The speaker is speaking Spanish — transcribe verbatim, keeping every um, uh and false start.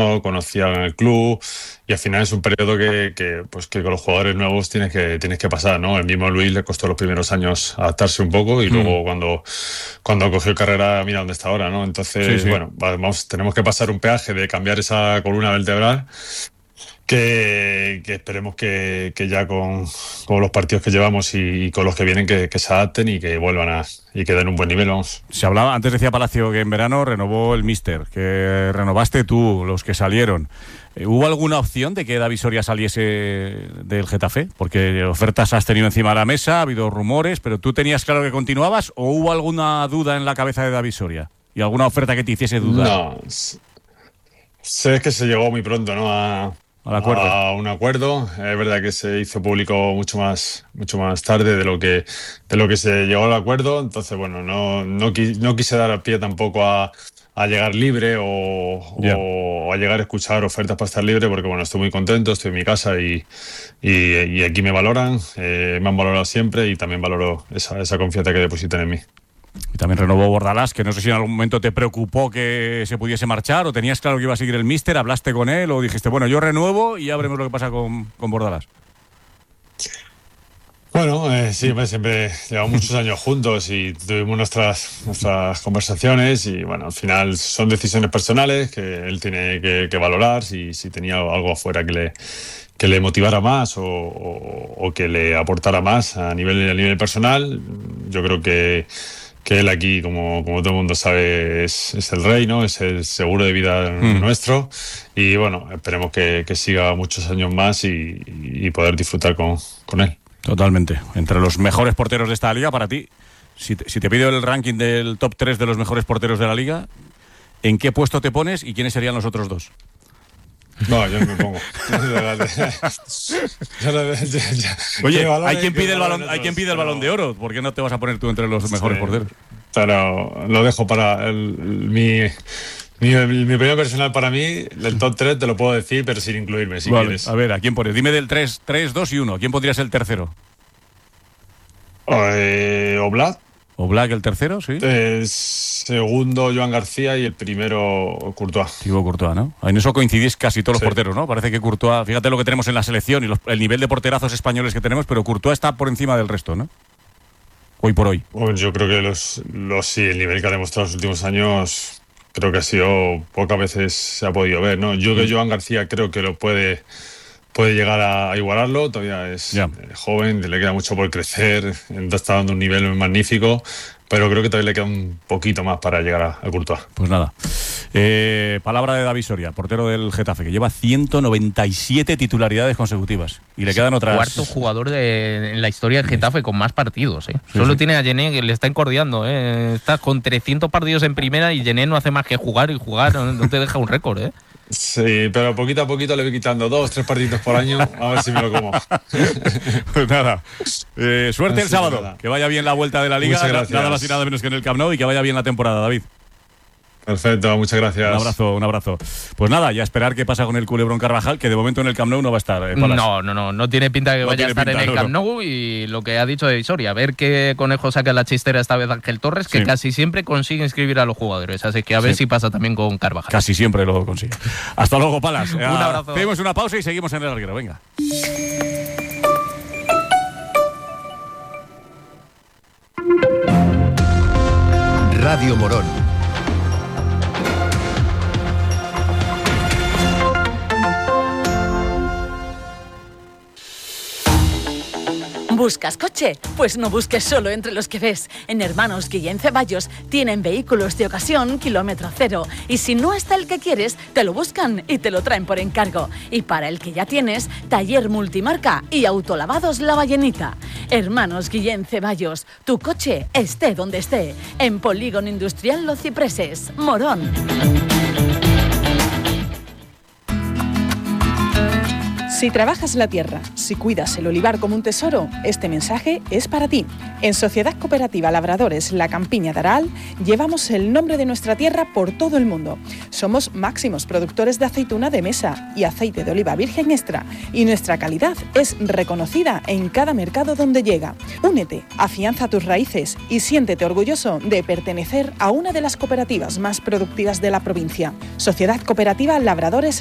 conocían el club, y al final es un periodo que, que, pues, que con los jugadores nuevos tienes que, tienes que pasar, ¿no? El mismo Luis le costó los primeros años adaptarse un poco y mm. luego cuando, cuando cogió carrera, mira dónde está ahora, ¿no? Entonces, sí, sí. bueno, vamos, tenemos que pasar un peaje de cambiar esa columna vertebral que, que esperemos que, que ya con, con los partidos que llevamos y, y con los que vienen que, que se adapten y que vuelvan a y que den un buen nivel, vamos. Se hablaba, antes decía Palacio que en verano renovó el míster, que renovaste tú, los que salieron. ¿Hubo alguna opción de que David Soria saliese del Getafe? Porque ofertas has tenido encima de la mesa, ha habido rumores, pero ¿tú tenías claro que continuabas o hubo alguna duda en la cabeza de David Soria? ¿Y alguna oferta que te hiciese dudar? No, sé que se llegó muy pronto, ¿no? A... Al acuerdo. A un acuerdo. Es verdad que se hizo público mucho más mucho más tarde de lo que de lo que se llegó al acuerdo. Entonces, bueno, no no, no quise dar al pie tampoco a, a llegar libre o, yeah. o a llegar a escuchar ofertas para estar libre, porque bueno, estoy muy contento, estoy en mi casa y, y, y aquí me valoran, eh, me han valorado siempre y también valoro esa, esa confianza que depositan en mí. Y también renovó Bordalás, que no sé si en algún momento te preocupó que se pudiese marchar o tenías claro que iba a seguir el míster, hablaste con él o dijiste, bueno, yo renuevo y ya veremos lo que pasa con, con Bordalás. Bueno, eh, sí, pues siempre llevamos muchos años juntos y tuvimos nuestras, nuestras conversaciones y bueno, al final son decisiones personales que él tiene que, que valorar, si, si tenía algo afuera que le, que le motivara más o, o, o que le aportara más a nivel, a nivel personal. Yo creo que que él aquí, como, como todo el mundo sabe, es, es el rey, ¿no? Es el seguro de vida mm. nuestro. Y bueno, esperemos que, que siga muchos años más y, y poder disfrutar con, con él. Totalmente. Entre los mejores porteros de esta liga, para ti, si te, si te pido el ranking del top tres de los mejores porteros de la liga, ¿en qué puesto te pones y quiénes serían los otros dos? No, yo no me pongo. Oye, hay quien pide el balón, hay quien pide el balón de oro. ¿Por qué no te vas a poner tú entre los mejores sí, porteros? Pero lo dejo para el, el, mi, mi, mi opinión personal. Para mí, el top tres te lo puedo decir, pero sin incluirme, si vale, quieres. A ver, ¿a quién pones? Dime del tres, dos y uno. ¿A quién pondrías el tercero? Eh, Oblak. Oblak el tercero, sí. Eh, segundo, Joan García, y el primero, Courtois. Thibaut Courtois, ¿no? En eso coincidís casi todos los sí. porteros, ¿no? Parece que Courtois, fíjate lo que tenemos en la selección y los, el nivel de porterazos españoles que tenemos, pero Courtois está por encima del resto, ¿no? Hoy por hoy. Bueno, yo creo que los, los sí, el nivel que ha demostrado en los últimos años, creo que ha sido, pocas veces se ha podido ver, ¿no? Yo que Joan García creo que lo puede... puede llegar a igualarlo, todavía es yeah. joven, le queda mucho por crecer, está dando un nivel magnífico, pero creo que todavía le queda un poquito más para llegar a, a Courtois. Pues nada, eh, palabra de David Soria, portero del Getafe, que lleva ciento noventa y siete titularidades consecutivas y le quedan otras... Cuarto jugador de, en la historia del Getafe con más partidos, ¿eh? Sí, Solo sí. tiene a Gené, que le está encordeando, ¿eh? Está con trescientos partidos en primera y Gené no hace más que jugar y jugar, no, no te deja un récord, ¿eh? Sí, pero poquito a poquito le voy quitando dos, tres partidos por año, a ver si me lo como. Pues nada, eh, suerte el sábado, nada. Que vaya bien la vuelta de la Liga, nada más y nada menos que en el Camp Nou, y que vaya bien la temporada, David. Perfecto, muchas gracias. Un abrazo, un abrazo. Pues nada, ya esperar qué pasa con el Culebrón Carvajal, que de momento en el Camp Nou no va a estar. Eh, no, no, no, no tiene pinta que no vaya a estar pinta, en el no, Camp Nou no. Y lo que ha dicho de Soria, a ver qué conejo saca la chistera esta vez Ángel Torres, que sí. casi siempre consigue inscribir a los jugadores, así que a ver sí. si pasa también con Carvajal. Casi siempre lo consigue. Hasta luego, Palas. Un abrazo. Pedimos una pausa y seguimos en el larguero, venga. Radio Morón. ¿Buscas coche? Pues no busques solo entre los que ves. En Hermanos Guillén Ceballos tienen vehículos de ocasión kilómetro cero. Y si no está el que quieres, te lo buscan y te lo traen por encargo. Y para el que ya tienes, taller multimarca y autolavados La Ballenita. Hermanos Guillén Ceballos, tu coche esté donde esté. En Polígono Industrial Los Cipreses, Morón. Si trabajas la tierra, si cuidas el olivar como un tesoro, este mensaje es para ti. En Sociedad Cooperativa Labradores La Campiña de Aral llevamos el nombre de nuestra tierra por todo el mundo. Somos máximos productores de aceituna de mesa y aceite de oliva virgen extra, y nuestra calidad es reconocida en cada mercado donde llega. Únete, afianza tus raíces y siéntete orgulloso de pertenecer a una de las cooperativas más productivas de la provincia. Sociedad Cooperativa Labradores